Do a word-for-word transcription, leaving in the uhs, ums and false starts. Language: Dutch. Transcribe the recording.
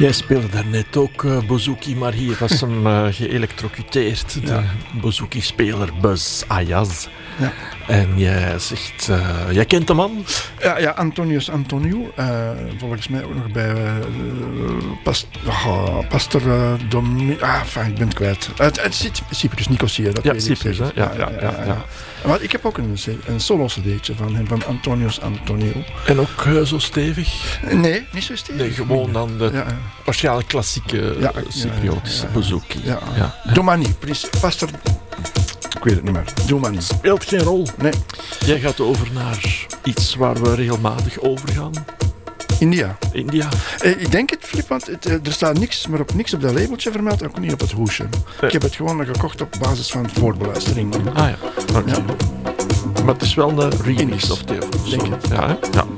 Jij speelde daarnet ook uh, bouzouki, maar hier was hem uh, geëlectrocuteerd. De ja. bouzouki-speler Buzz Ayaz. Ja. En jij zegt, uh, jij kent de man? Ja, ja Antonius Antoniou. Uh, volgens mij ook nog bij uh, past, oh, Pastor uh, Domi... Ah, enfin, ik ben het kwijt. Uh, het het zit Cyprus, Nicosia, dat ja, weet Cyprus, ik hè? Ja, ja, ja, ja, ja. ja. Maar ik heb ook een, een solo-cd'tje van hem, van Antonius Antoniou. En ook uh, zo stevig? Nee, niet zo stevig. Nee, gewoon dan de ja. waarschijnlijk klassieke ja, Cypriotische ja, ja, ja, bouzouki. Ja. Ja. Ja. Domani, Pastor... Ik weet het niet meer. Doe maar niet. Speelt geen rol. Nee. Jij gaat over naar iets waar we regelmatig over gaan. India. India. Eh, ik denk het, Filip, want het, er staat niks, maar op niks op dat labeltje vermeld, ook niet op het hoesje. Nee. Ik heb het gewoon gekocht op basis van voorbeluistering. Ah ja. Okay. Ja. Maar het is wel een remix of Theo. Denk het. Ja, hè? Ja.